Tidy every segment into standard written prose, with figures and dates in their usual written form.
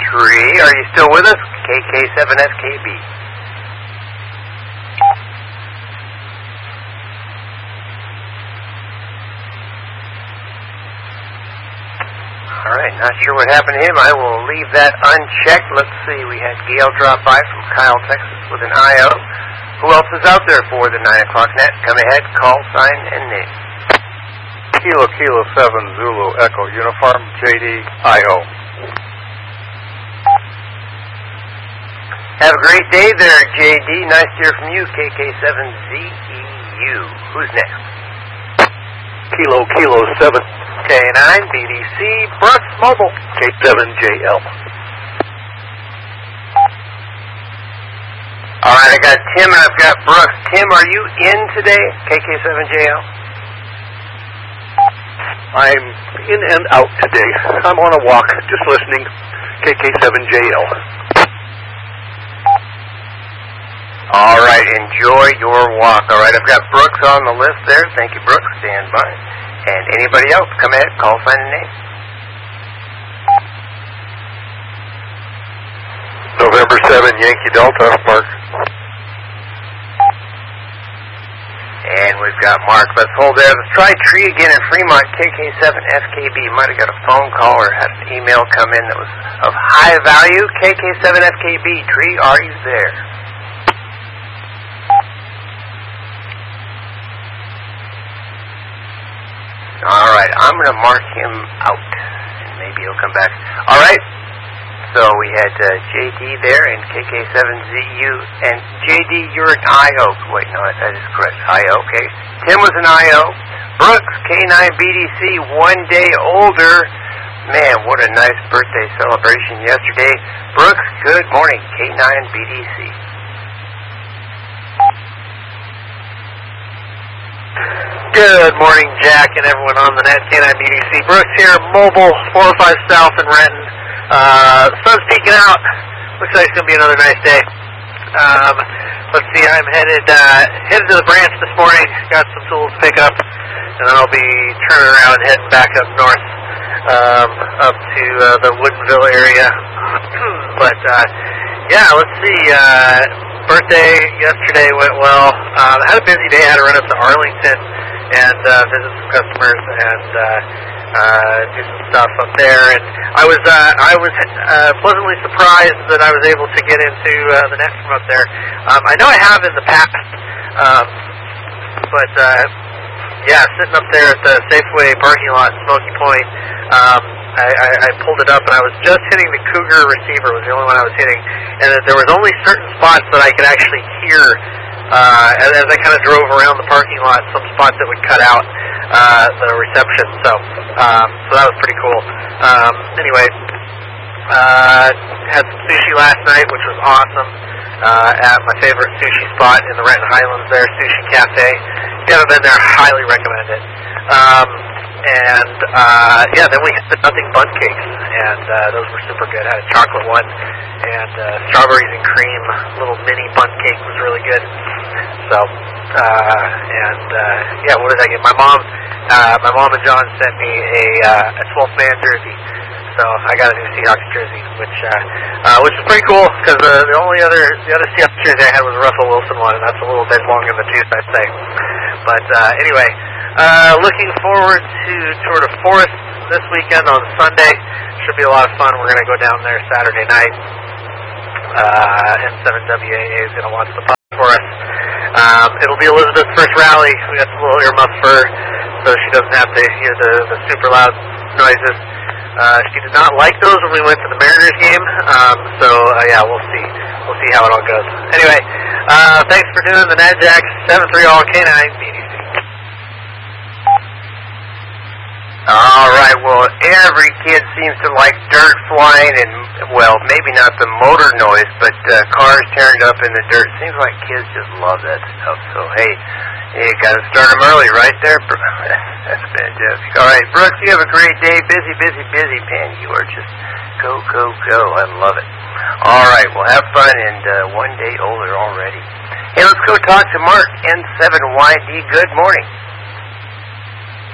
Tree, are you still with us? KK7FKB. All right, not sure what happened to him. I will leave that unchecked. Let's see, we had Gail drop by from Kyle, Texas with an IO. Who else is out there for the 9 o'clock net? Come ahead, call sign, and name. Kilo 7 Zulu Echo Uniform JD IO. Have a great day there, JD. Nice to hear from you, KK7ZEU. Who's next? Kilo 7 K9 BDC Brooks Mobile K7JL. All right, I got Tim and I've got Brooks. Tim, are you in today, KK7JL? I'm in and out today. I'm on a walk, just listening. KK7JL. All right, enjoy your walk. All right, I've got Brooks on the list there. Thank you, Brooks. Stand by. And anybody else, come ahead, call, sign, and name. November 7 Yankee Delta, Mark. And we've got Mark. Let's hold there. Let's try Tree again in Fremont, KK7FKB. Might have got a phone call or had an email come in that was of high value. KK7FKB. Tree, are you there? All right, I'm going to mark him out, and maybe he'll come back. All right, so we had JD there and KK7ZU, and JD, you're an IO. Wait, no, that is correct. IO, okay. Tim was an IO. Brooks, K9BDC, 1 day older. Man, what a nice birthday celebration yesterday. Brooks, good morning, K9BDC. Good morning, Jack, and everyone on the net. K9BDC. Brooks here, mobile, 405 South in Renton. Sun's peeking out. Looks like it's going to be another nice day. Let's see, I'm headed to the branch this morning. Got some tools to pick up, and then I'll be turning around and heading back up north, up to the Woodinville area. But, yeah, let's see. Birthday yesterday went well. I had a busy day. I had to run up to Arlington and visit some customers and do some stuff up there. And I was pleasantly surprised that I was able to get into the net from up there. I know I have in the past, but yeah, sitting up there at the Safeway parking lot in Smoky Point, I pulled it up and I was just hitting the Cougar receiver. Was the only one I was hitting, and that there was only certain spots that I could actually hear. As I kind of drove around the parking lot, some spots that would cut out the reception. So that was pretty cool. Anyway, had some sushi last night, which was awesome. At my favorite sushi spot in the Renton Highlands there, Sushi Cafe. If you haven't been there, I highly recommend it. Yeah, then we had the Nothing Bun Cakes, and those were super good. I had a chocolate one, and strawberries and cream, little mini bun cake was really good. So, yeah, what did I get? My mom and John sent me a 12th man jersey, so I got a new Seahawks jersey, which is pretty cool, because the other Seahawks jersey I had was a Russell Wilson one, and that's a little bit long in the tooth, I'd say. But anyway, looking forward to Tour de Forest this weekend on Sunday. Should be a lot of fun. We're going to go down there Saturday night. N7WAA is going to watch the pup for us. It'll be Elizabeth's first rally. We got some little earmuffs for her, so she doesn't have to hear the super loud noises. She did not like those when we went to the Mariners game. Yeah, we'll see. We'll see how it all goes. Anyway, thanks for doing the NADJAX 7-3 all K9 BDC. All right, well, every kid seems to like dirt flying and, well, maybe not the motor noise, but cars tearing up in the dirt. Seems like kids just love that stuff. So, hey, you got to start them early right there. That's fantastic. All right, Brooks, you have a great day. Busy, busy, busy, man. You are just go, go, go. I love it. All right, well, have fun, and 1 day older already. Hey, let's go talk to Mark, N7YD. Good morning.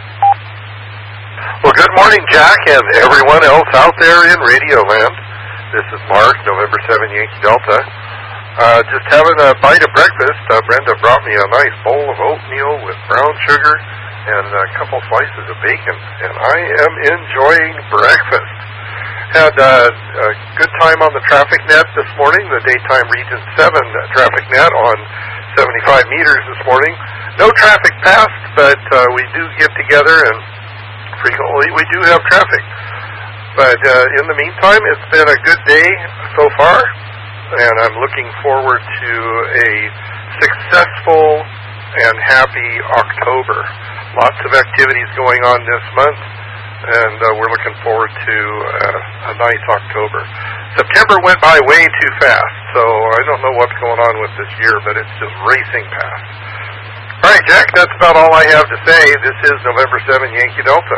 Well, good morning, Jack, and everyone else out there in Radio Land. This is Mark, November 7 Yankee Delta. Just having a bite of breakfast. Brenda brought me a nice bowl of oatmeal with brown sugar and a couple slices of bacon, and I am enjoying breakfast. Had a good time on the traffic net this morning, the daytime Region 7 traffic net on 75 meters this morning. No traffic passed, but we do get together, and frequently we do have traffic. But in the meantime, it's been a good day so far, and I'm looking forward to a successful and happy October. Lots of activities going on this month, and we're looking forward to a nice October. September went by way too fast, so I don't know what's going on with this year, but it's just racing past. All right, Jack, that's about all I have to say. This is November 7 Yankee Delta.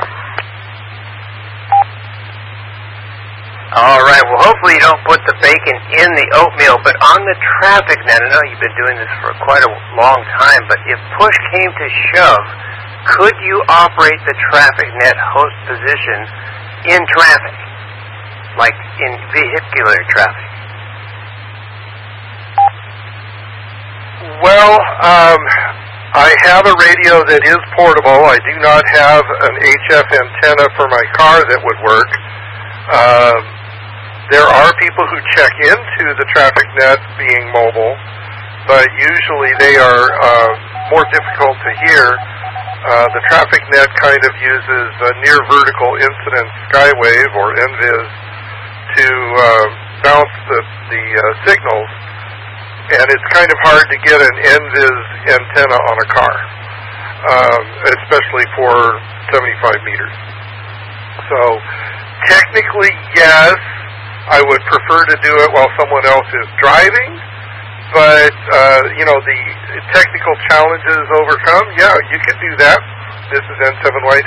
All right, well, hopefully you don't put the bacon in the oatmeal, but on the traffic net, I know you've been doing this for quite a long time, but if push came to shove, could you operate the traffic net host position in traffic, like in vehicular traffic? Well, I have a radio that is portable. I do not have an HF antenna for my car that would work. There are people who check into the traffic net being mobile, but usually they are more difficult to hear. The traffic net kind of uses near vertical incidence skywave, or NVIS, to bounce the signals, and it's kind of hard to get an NVIS antenna on a car, especially for 75 meters. So technically, yes, I would prefer to do it while someone else is driving, but, the technical challenges overcome, yeah, you can do that. This is N7YD.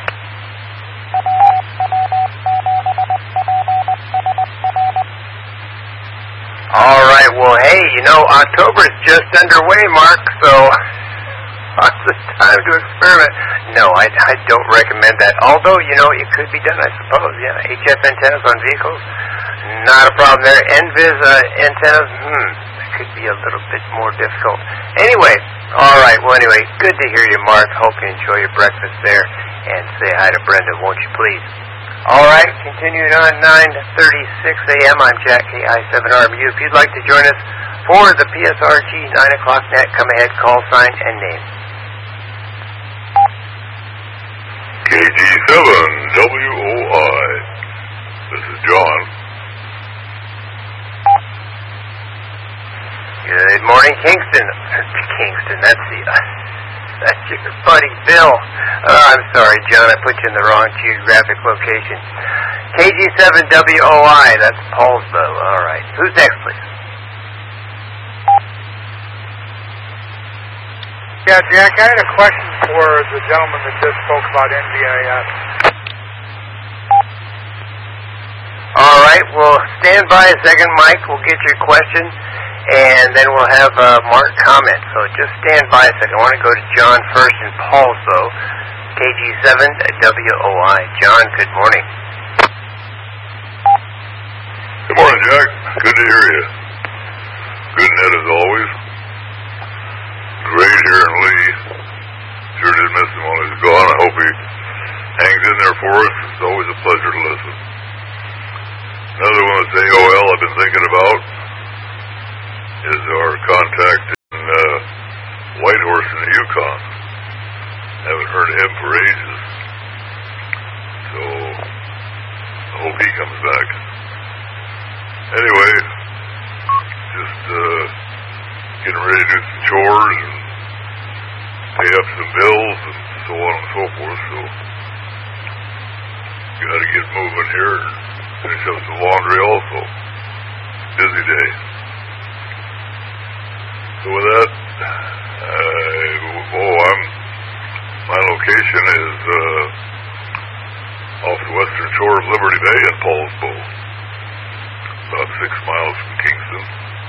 All right, well, hey, October's just underway, Mark, so lots of time to experiment. No, I don't recommend that, although, it could be done, I suppose, yeah. HF antennas on vehicles, not a problem there. NVIS antennas, that could be a little bit more difficult. Anyway, all right, good to hear you, Mark. Hope you enjoy your breakfast there, and say hi to Brenda, won't you please? All right, continuing on 9:36 a.m., I'm Jack, KI7RMU. If you'd like to join us for the PSRG 9 o'clock net, come ahead, call sign, and name. KG7WOI. This is John. Good morning, Kingston. Kingston, that's your buddy, Bill. I'm sorry, John, I put you in the wrong geographic location. KG7WOI, that's Paulsbo. All right. Who's next, please? Yeah, Jack, I had a question for the gentleman that just spoke about NBIS. All right, well, stand by a second, Mike. We'll get your question, and then we'll have Mark comment. So just stand by a second. I want to go to John first in Paulsbo, KG7WOI. John, good morning. Good morning, Jack. Good to hear you. Good net as always. Great hearing Lee. Sure did miss him while he's gone. I hope he hangs in there for us. It's always a pleasure to listen. Another one that's AOL I've been thinking about is our contact in Whitehorse in the Yukon. Haven't heard of him for ages. So I hope he comes back. Anyway, just getting ready to do some chores and pay up some bills and so on and so forth. So got to get moving here and finish up some laundry also. Busy day. So with that, my location is off the western shore of Liberty Bay in Paulsbo, about 6 miles from Kingston,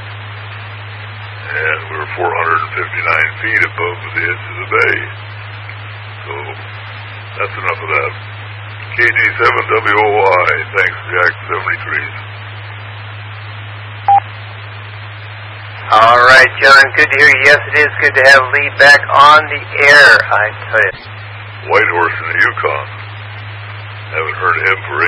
and we're 459 feet above the edge of the bay. So that's enough of that. KG7WOI, thanks, Jack 73. All right, John, good to hear you. Yes, it is good to have Lee back on the air, I tell you. White Horse in the Yukon. Haven't heard him for